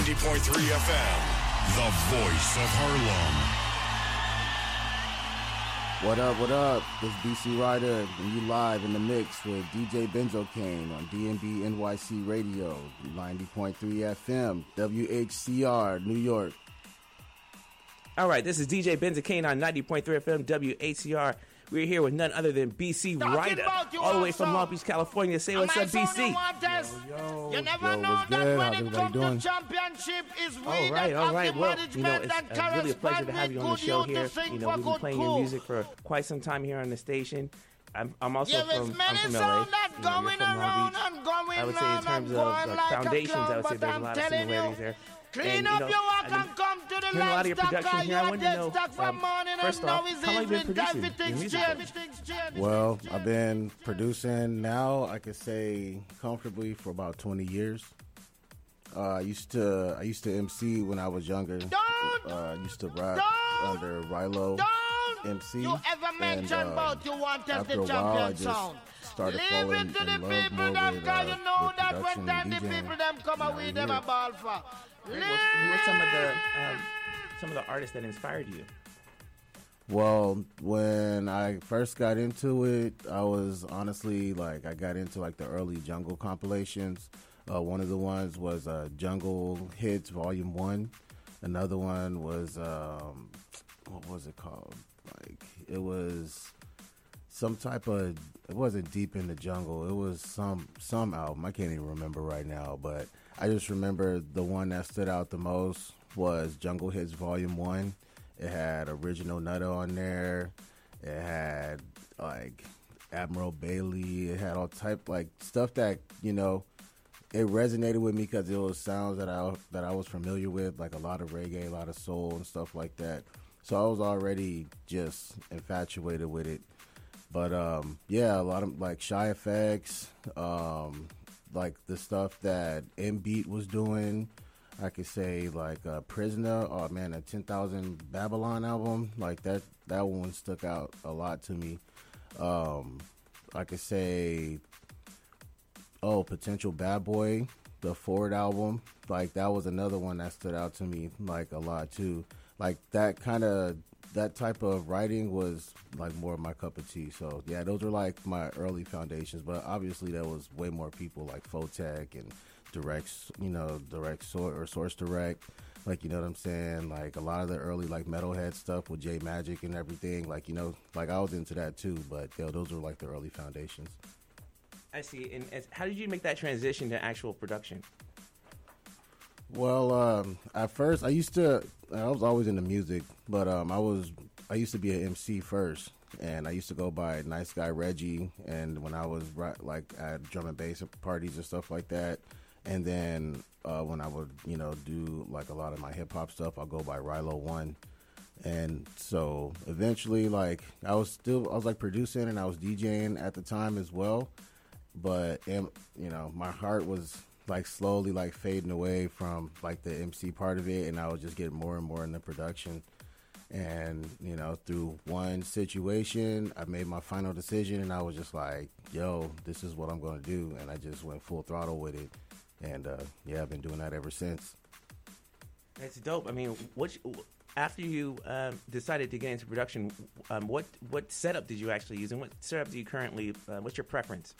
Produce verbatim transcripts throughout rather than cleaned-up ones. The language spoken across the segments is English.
ninety point three F M, the voice of Harlem. What up, what up? This is B C Ryder, and you live in the mix with D J Benzo Kane on D M B N Y C Radio, ninety point three F M, W H C R, New York. All right, this is D J Benzo Kane on ninety point three F M, W H C R. We're here with none other than B C Ryder, all the way from Long Beach, California. Say what's up, B C. Yo, yo, you never yo, know that when it comes to championship is we all right, all right. Well, you know, it's uh, really a pleasure to have you on the show here. You know, we've been playing your music for quite some time here on the station. I'm, I'm also yeah, from, I'm from L A. You know, you're from Long Beach. I would say in terms of like, foundations, I would say there's a lot of similarities there. Clean and, up you know, your walk and come to the hearing a lot of your production here. I wanted to know, um, first off, how long have you been producing your music? Well, I've been producing now, I could say comfortably for about twenty years. Uh, I used to I used to M C when I was younger. Don't, uh, I used to rap don't, under Rilo don't M C. You ever mention and, uh, about you want us after the a while, I champion just sound? started Leave falling it to in the love people more that with, cause uh, you know with that production when time and the DJing. people them come You know, away we them here. a ball for. What's, what's some of the um, some of the artists that inspired you? Well, when I first got into it, I was honestly like I got into like the early jungle compilations. Uh, one of the ones was uh, Jungle Hits Volume One. Another one was um, what was it called? Like it was some type of. It wasn't Deep in the Jungle. It was some some album. I can't even remember right now, but I just remember the one that stood out the most was Jungle Hits Volume One. It had Original Nutter on there. It had like Admiral Bailey. It had all type like stuff that you know. It resonated with me because it was sounds that I that I was familiar with, like a lot of reggae, a lot of soul and stuff like that. So I was already just infatuated with it. But um, yeah, a lot of like Shy Effects, um, like the stuff that M-Beat was doing. I could say like uh, Prisoner. Oh man, a ten thousand Babylon album, like that. That one stuck out a lot to me. Um, I could say, oh, Potential Bad Boy, the Ford album. Like that was another one that stood out to me like a lot too. Like that kind of that type of writing was like more of my cup of tea. So yeah, those were like my early foundations. But obviously there was way more people like Photech and Direct, you know, Direct Source or Source Direct, like, you know what I'm saying? Like a lot of the early like metalhead stuff with J Magic and everything, like, you know, like I was into that too, but yo, those were like the early foundations. I see. And as, how did you make that transition to actual production? Well, um, at first I used to, I was always into music, but um, I was, I used to be an M C first. And I used to go by Nice Guy Reggie, and when I was like at drum and bass parties and stuff like that. And then uh, when I would, you know, do like a lot of my hip hop stuff, I'll go by Rilo One. And so eventually, like I was still, I was like producing and I was DJing at the time as well. But, you know, my heart was like slowly like fading away from like the M C part of it. And I was just getting more and more into production. And, you know, through one situation, I made my final decision and I was just like, yo, this is what I'm going to do. And I just went full throttle with it. And, uh, yeah, I've been doing that ever since. That's dope. I mean, what after you um, decided to get into production, um, what what setup did you actually use? And what setup do you currently, uh, what's your preference?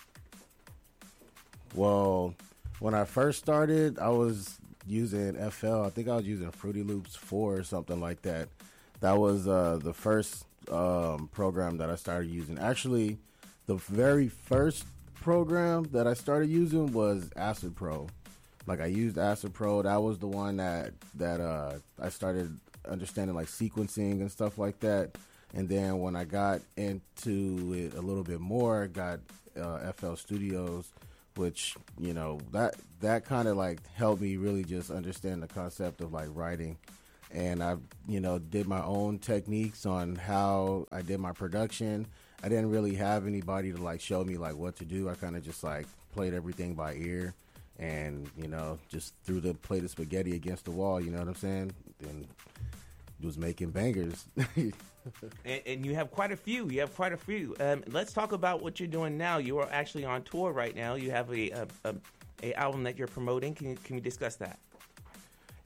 Well, when I first started, I was using F L. I think I was using Fruity Loops four or something like that. That was uh, the first um, program that I started using. Actually, the very first program that I started using was Acid Pro. Like I used Acid Pro. That was the one that that uh, I started understanding like sequencing and stuff like that. And then when I got into it a little bit more, I got uh, F L Studios, which, you know, that that kind of like helped me really just understand the concept of like writing. And I, you know, did my own techniques on how I did my production. I didn't really have anybody to like show me like what to do. I kind of just like played everything by ear and, you know, just threw the plate of spaghetti against the wall, you know what I'm saying? And was making bangers. and, and you have quite a few. You have quite a few. Um, let's talk about what you're doing now. You are actually on tour right now. You have a a, a, a album that you're promoting. Can you, can we discuss that?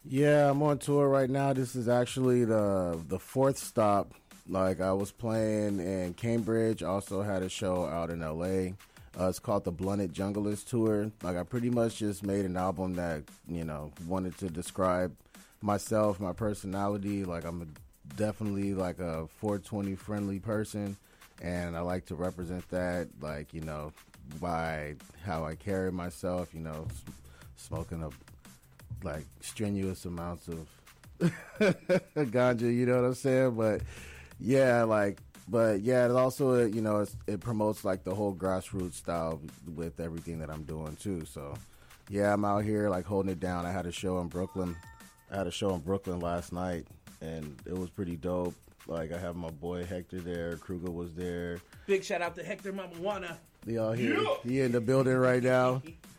Yeah, I'm on tour right now. This is actually the the fourth stop. Like I was playing in Cambridge, also had a show out in L A. Uh, it's called the Blunted Junglers Tour. Like I pretty much just made an album that, you know, wanted to describe myself, my personality. Like I'm a, definitely like a four twenty friendly person, and I like to represent that, like, you know, by how I carry myself, you know, s- smoking a like strenuous amounts of ganja, you know what I'm saying? But yeah, like, but yeah, it also, you know, it's, it promotes like the whole grassroots style with everything that I'm doing too. So yeah, I'm out here like holding it down. I had a show in Brooklyn. I had a show in Brooklyn last night, and it was pretty dope. Like I have my boy Hector there, Kruger was there. Big shout out to Hector Mamajuana. They all here. He in the building right now.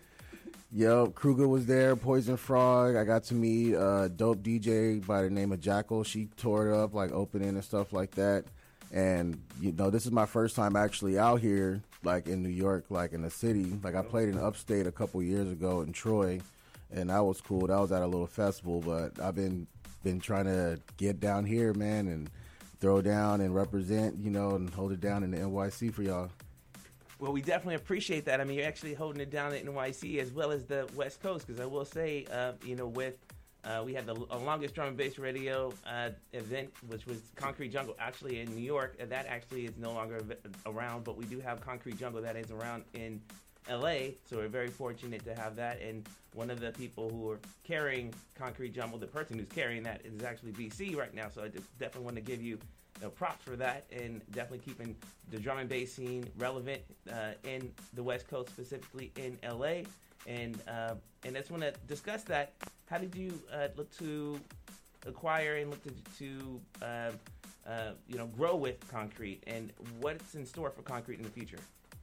Yep, Kruger was there, Poison Frog. I got to meet a dope D J by the name of Jackal. She tore it up, like opening and stuff like that. And, you know, this is my first time actually out here, like in New York, like in the city. Like I played in Upstate a couple years ago in Troy, and that was cool. That was at a little festival, but I've been been trying to get down here, man, and throw down and represent, you know, and hold it down in the N Y C for y'all. Well, we definitely appreciate that. I mean, you're actually holding it down at N Y C as well as the West Coast, because I will say, uh, you know, with uh, we had the uh, longest drum and bass radio uh, event, which was Concrete Jungle, actually in New York. And that actually is no longer around, but we do have Concrete Jungle that is around in L A, so we're very fortunate to have that. And one of the people who are carrying Concrete Jungle, the person who's carrying that, is actually B C right now. So I just definitely want to give you know, props for that, and definitely keeping the drum and bass scene relevant uh, in the West Coast, specifically in L A. And uh, and I just want to discuss that. How did you uh, look to acquire and look to, to uh, uh, you know, grow with Concrete, and what's in store for Concrete in the future?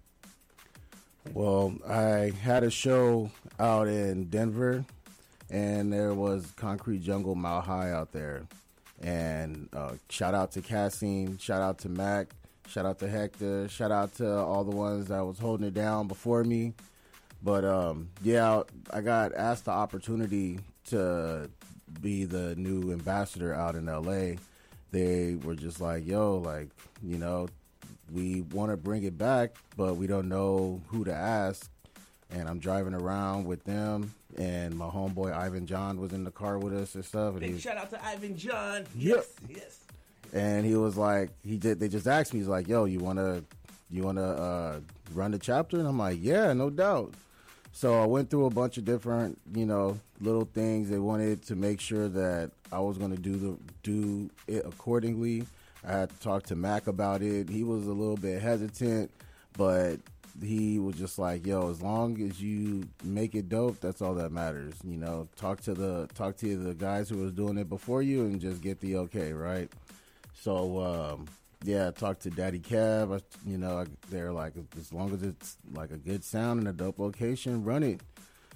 Well, I had a show out in Denver, and there was Concrete Jungle Mile High out there. And uh, shout out to Cassine, shout out to Mac, shout out to Hector, shout out to all the ones that was holding it down before me. But um, yeah, I got asked the opportunity to be the new ambassador out in L A. They were just like, yo, like, you know, we want to bring it back, but we don't know who to ask. And I'm driving around with them, and my homeboy Ivan John was in the car with us and stuff. And Big he, shout out to Ivan John. Yep. Yes, yes. and he was like, he did. They just asked me, he's like, "Yo, you wanna, you wanna uh, run the chapter?" And I'm like, "Yeah, no doubt." So I went through a bunch of different, you know, little things. They wanted to make sure that I was going to do the do it accordingly. I had to talk to Mac about it. He was a little bit hesitant, but he was just like, "Yo, as long as you make it dope, that's all that matters." You know, talk to the talk to the guys who was doing it before you, and just get the okay, right? So um, yeah, I talked to Daddy Cab. I, you know, they're like, as long as it's like a good sound and a dope location, run it.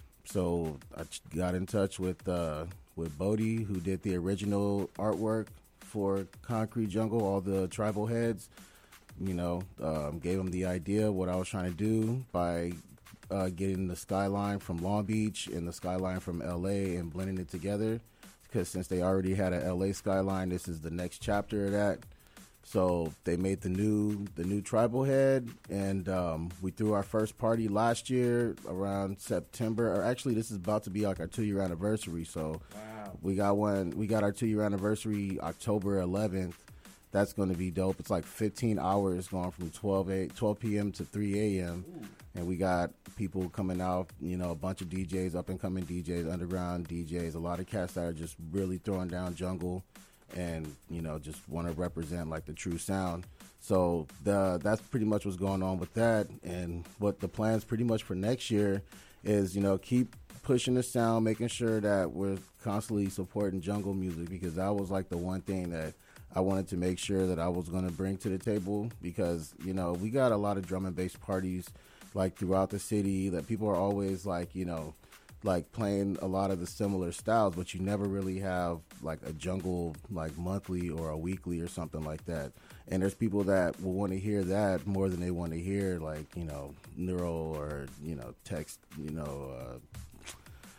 So I got in touch with uh, with Bodie, who did the original artwork for Concrete Jungle, all the tribal heads. You know, um, gave him the idea of what I was trying to do by uh, getting the skyline from Long Beach and the skyline from L A and blending it together. Because since they already had a L A skyline, this is the next chapter of that. So they made the new the new tribal head, and um, we threw our first party last year around September. Or actually, this is about to be like our two year anniversary. So Wow. we got one. We got our two year anniversary October eleventh. That's going to be dope. It's like fifteen hours going from twelve p.m. to three a.m. And we got people coming out, you know, a bunch of D Js, up-and-coming D Js, underground D Js, a lot of cats that are just really throwing down jungle and, you know, just want to represent, like, the true sound. So the that's pretty much what's going on with that. And what the plans pretty much for next year is, you know, keep pushing the sound, making sure that we're constantly supporting jungle music, because that was, like, the one thing that I wanted to make sure that I was going to bring to the table, because, you know, we got a lot of drum and bass parties like throughout the city that people are always like, you know, like playing a lot of the similar styles, but you never really have like a jungle like monthly or a weekly or something like that. And there's people that will want to hear that more than they want to hear like, you know, neural or, you know, text, you know, uh,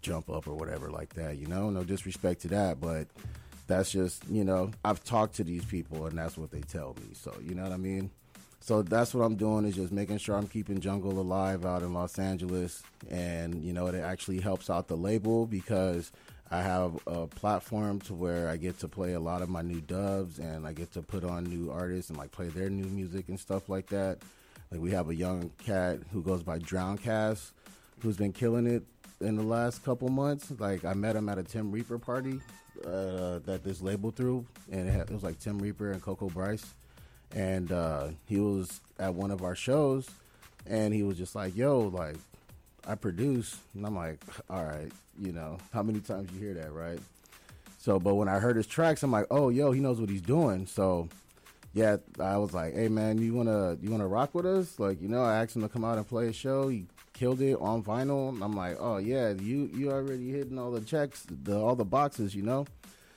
jump up or whatever like that, you know? No disrespect to that, but that's just, you know, I've talked to these people and that's what they tell me. So, you know what I mean? So that's what I'm doing, is just making sure I'm keeping jungle alive out in Los Angeles. And, you know, it actually helps out the label because I have a platform to where I get to play a lot of my new dubs and I get to put on new artists and like play their new music and stuff like that. Like we have a young cat who goes by Drowncast who's been killing it in the last couple months. Like I met him at a Tim Reaper party uh, that this label threw, and it, had, it was like Tim Reaper and Coco Bryce. And uh, he was at one of our shows, and he was just like, yo, like, I produce. And I'm like, all right, you know, how many times you hear that, right? So, but when I heard his tracks, I'm like, oh, yo, he knows what he's doing. So, yeah, I was like, hey, man, you want to you wanna rock with us? Like, you know, I asked him to come out and play a show. He killed it on vinyl. And I'm like, oh, yeah, you, you already hitting all the checks, the all the boxes, you know?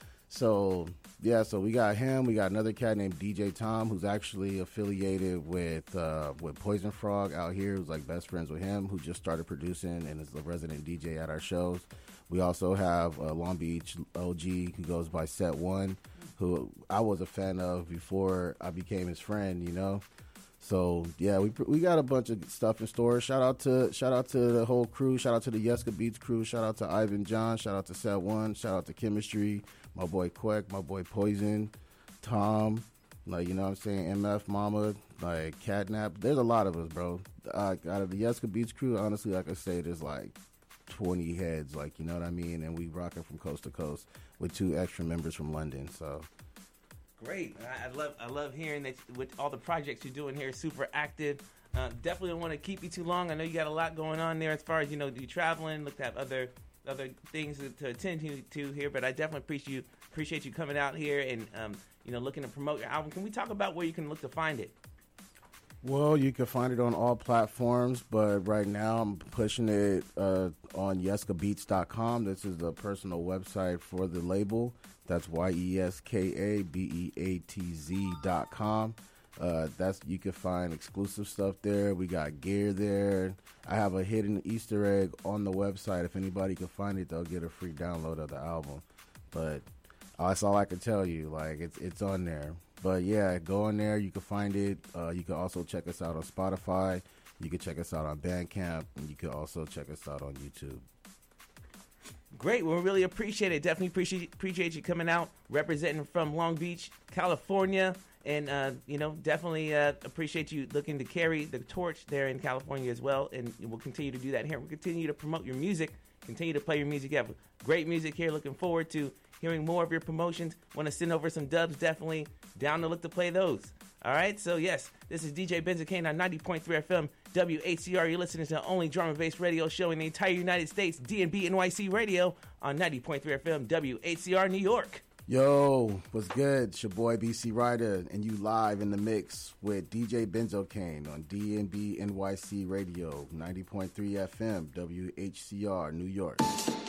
So, yeah, so we got him. We got another cat named D J Tom, who's actually affiliated with uh, with Poison Frog out here, who's like best friends with him, who just started producing and is the resident D J at our shows. We also have uh, Long Beach O G, who goes by Set One, who I was a fan of before I became his friend, you know. So yeah, we we got a bunch of stuff in store. Shout out to shout out to the whole crew. Shout out to the Yeska Beats crew. Shout out to Ivan John. Shout out to Set One. Shout out to Chemistry. My boy Quek. My boy Poison. Tom. Like, you know what I'm saying? M F Mama. Like Catnap. There's a lot of us, bro. Uh, out of the Yeska Beats crew, honestly, like I say, there's like twenty heads. Like, you know what I mean? And we rocking from coast to coast with two extra members from London. So. Great. I, I love I love hearing that with all the projects you're doing here, super active. Uh, definitely don't want to keep you too long. I know you got a lot going on there as far as, you know, you traveling, look to have other other things to, to attend to, to here, but I definitely appreciate you appreciate you coming out here and um, you know, looking to promote your album. Can we talk about where you can look to find it? Well, you can find it on all platforms, but right now I'm pushing it uh, on yeska beats dot com. This is the personal website for the label. That's Y E S K A B E A T Z dot com. Uh, that's you can find exclusive stuff there. We got gear there. I have a hidden Easter egg on the website. If anybody can find it, they'll get a free download of the album. But uh, that's all I can tell you. Like it's it's on there. But yeah, go on there. You can find it. Uh, you can also check us out on Spotify. You can check us out on Bandcamp, and you can also check us out on YouTube. Great. Well, we really appreciate it. Definitely appreciate appreciate you coming out, representing from Long Beach, California. And, uh, you know, definitely uh, appreciate you looking to carry the torch there in California as well. And we'll continue to do that here. We'll continue to promote your music, continue to play your music. You have great music here. Looking forward to hearing more of your promotions. Want to send over some dubs, definitely down to look to play those. All right. So, yes, this is D J Benzo on ninety point three F M W H C R. You're listening to the only drum and bass radio show in the entire United States, D and B N Y C Radio on ninety point three F M W H C R New York. Yo, what's good? It's your boy B C Ryder, and you live in the mix with D J Benzo on D and B N Y C Radio, ninety point three F M, W H C R, New York.